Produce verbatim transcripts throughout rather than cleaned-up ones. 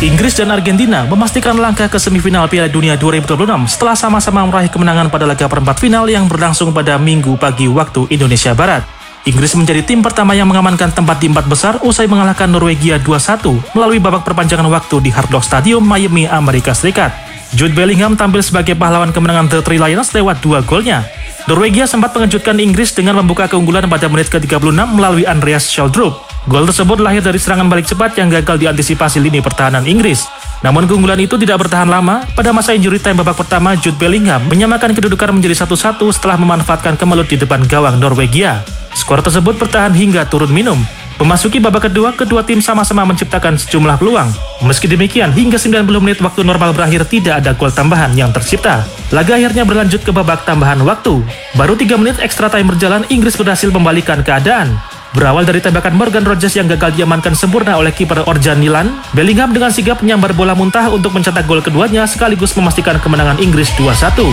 Inggris dan Argentina memastikan langkah ke semifinal Piala Dunia dua ribu dua puluh enam setelah sama-sama meraih kemenangan pada laga perempat final yang berlangsung pada Minggu pagi waktu Indonesia Barat. Inggris menjadi tim pertama yang mengamankan tempat di empat besar usai mengalahkan Norwegia dua satu melalui babak perpanjangan waktu di Hard Rock Stadium, Miami, Amerika Serikat. Jude Bellingham tampil sebagai pahlawan kemenangan The Three Lions lewat dua golnya. Norwegia sempat mengejutkan Inggris dengan membuka keunggulan pada menit ke tiga puluh enam melalui Andreas Schjelderup. Gol tersebut lahir dari serangan balik cepat yang gagal diantisipasi lini pertahanan Inggris. Namun keunggulan itu tidak bertahan lama. Pada masa injury time babak pertama, Jude Bellingham menyamakan kedudukan menjadi satu satu setelah memanfaatkan kemelut di depan gawang Norwegia. Skor tersebut bertahan hingga turun minum. Memasuki babak kedua, kedua tim sama-sama menciptakan sejumlah peluang. Meski demikian, hingga sembilan puluh menit waktu normal berakhir tidak ada gol tambahan yang tercipta. Laga akhirnya berlanjut ke babak tambahan waktu. Baru tiga menit extra time berjalan, Inggris berhasil membalikan keadaan. Berawal dari tembakan Morgan Rogers yang gagal diamankan sempurna oleh kiper Orjan Nilan, Bellingham dengan sigap menyambar bola muntah untuk mencetak gol keduanya sekaligus memastikan kemenangan Inggris dua satu.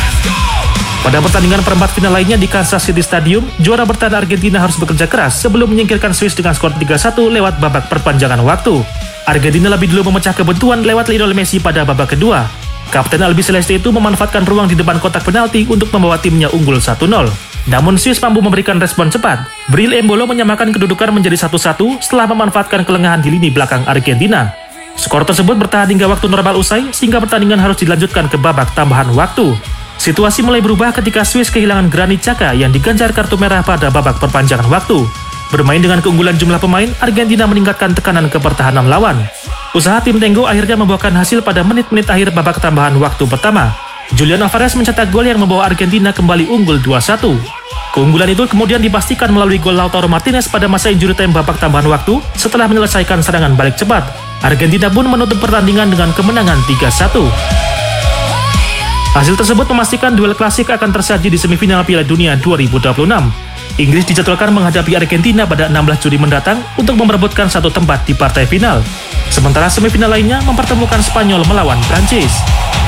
Pada pertandingan perempat final lainnya di Kansas City Stadium, juara bertahan Argentina harus bekerja keras sebelum menyingkirkan Swiss dengan skor tiga satu lewat babak perpanjangan waktu. Argentina lebih dulu memecah kebuntuan lewat Lionel Messi pada babak kedua. Kapten Albiceleste itu memanfaatkan ruang di depan kotak penalti untuk membawa timnya unggul satu nol. Namun Swiss mampu memberikan respon cepat. Bril Embolo menyamakan kedudukan menjadi satu satu setelah memanfaatkan kelengahan di lini belakang Argentina. Skor tersebut bertahan hingga waktu normal usai sehingga pertandingan harus dilanjutkan ke babak tambahan waktu. Situasi mulai berubah ketika Swiss kehilangan Granit Xhaka yang diganjar kartu merah pada babak perpanjangan waktu. Bermain dengan keunggulan jumlah pemain, Argentina meningkatkan tekanan ke pertahanan lawan. Usaha tim Tenggo akhirnya membuahkan hasil pada menit-menit akhir babak tambahan waktu pertama. Julian Alvarez mencetak gol yang membawa Argentina kembali unggul dua satu. Keunggulan itu kemudian dipastikan melalui gol Lautaro Martinez pada masa injury time babak tambahan waktu setelah menyelesaikan serangan balik cepat. Argentina pun menutup pertandingan dengan kemenangan tiga satu. Hasil tersebut memastikan duel klasik akan tersaji di semifinal Piala Dunia dua ribu dua puluh enam. Inggris dijadwalkan menghadapi Argentina pada enam belas Juli mendatang untuk memperebutkan satu tempat di partai final. Sementara semifinal lainnya mempertemukan Spanyol melawan Prancis.